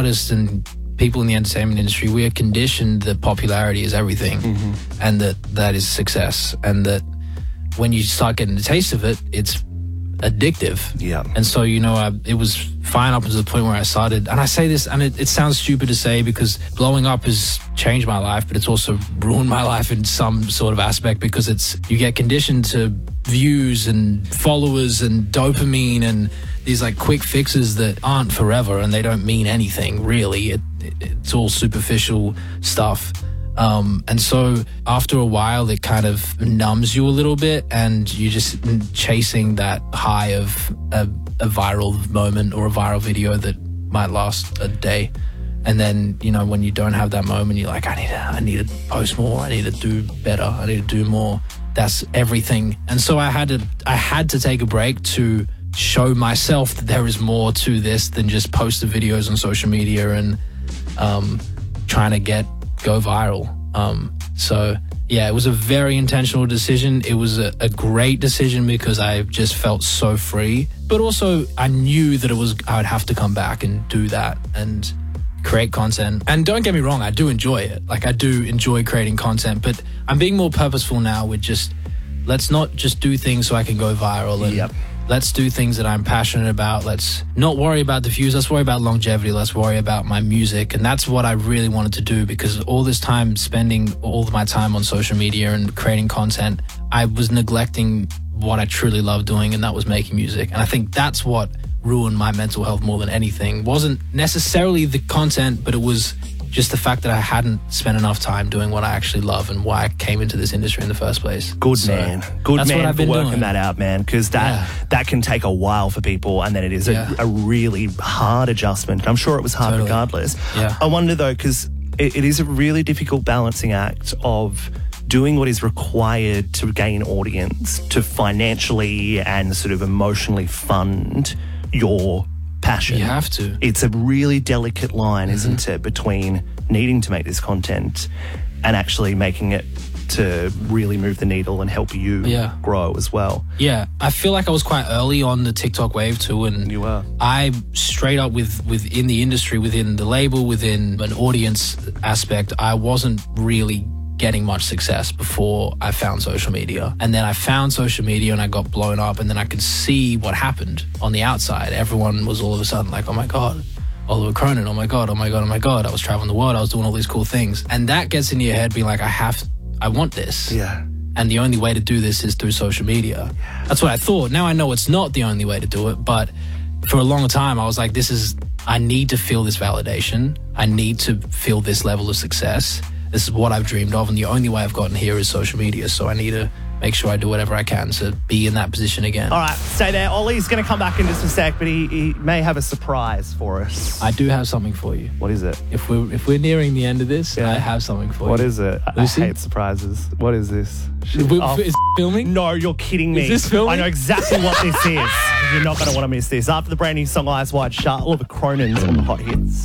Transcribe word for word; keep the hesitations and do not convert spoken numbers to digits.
artists and people in the entertainment industry, we are conditioned that popularity is everything, mm-hmm. and that that is success, and that when you start getting the taste of it, it's addictive. Yeah. And so, you know, I, it was fine up until the point where I started, and I say this, and it, it sounds stupid to say because blowing up has changed my life, but it's also ruined my life in some sort of aspect, because it's, you get conditioned to views and followers and dopamine and these like quick fixes that aren't forever, and they don't mean anything really. It, it, it's all superficial stuff. Um, and so after a while, it kind of numbs you a little bit, and you're just chasing that high of a, a viral moment or a viral video that might last a day. And then, you know, when you don't have that moment, you're like, I need to, I need to post more. I need to do better. I need to do more. That's everything. And so I had to, I had to take a break to show myself that there is more to this than just post the videos on social media and um, trying to get go viral. Um, so yeah, it was a very intentional decision. It was a, a great decision because I just felt so free, but also I knew that it was, I would have to come back and do that and create content. And don't get me wrong, I do enjoy it. Like, I do enjoy creating content, but I'm being more purposeful now with just, let's not just do things so I can go viral, and yep. let's do things that I'm passionate about. Let's not worry about the views. Let's worry about longevity. Let's worry about my music. And that's what I really wanted to do, because all this time spending all of my time on social media and creating content, I was neglecting what I truly love doing, and that was making music. And I think that's what ruined my mental health more than anything. It wasn't necessarily the content, but it was just the fact that I hadn't spent enough time doing what I actually love and why I came into this industry in the first place. Good so man. Good that's man what I've for been working doing. that out, man, because that, Yeah. that can take a while for people, and then it is a, Yeah. a really hard adjustment. I'm sure it was hard Totally. regardless. Yeah. I wonder, though, because it, it is a really difficult balancing act of doing what is required to gain audience, to financially and sort of emotionally fund your passion. You have to. It's a really delicate line, Mm-hmm. isn't it, between needing to make this content and actually making it to really move the needle and help you Yeah. grow as well. Yeah, I feel like I was quite early on the TikTok wave too, and You were. I straight up with within the industry, within the label, within an audience aspect, I wasn't really getting much success before I found social media. And then I found social media and I got blown up, and then I could see what happened on the outside. Everyone was all of a sudden like, oh my God, Oliver Cronin, oh my God, oh my God, oh my God. I was traveling the world, I was doing all these cool things. And that gets into your head being like, I have, I want this. Yeah. And the only way to do this is through social media. That's what I thought. Now I know it's not the only way to do it, but for a long time I was like, this is, I need to feel this validation. I need to feel this level of success. This is what I've dreamed of, and the only way I've gotten here is social media. So I need to make sure I do whatever I can to be in that position again. All right, stay there. Ollie's going to come back in just a sec, but he, he may have a surprise for us. I do have something for you. What is it? If we're if we're nearing the end of this, Yeah. I have something for What you. is it? I- I Lucy? hate surprises. What is this? Is, we- Oh, is filming? No, you're kidding me. Is this filming? I know exactly what this is. You're not going to want to miss this. After the brand new song Eyes Wide Shut, Oliver Cronin's on the Hot Hits.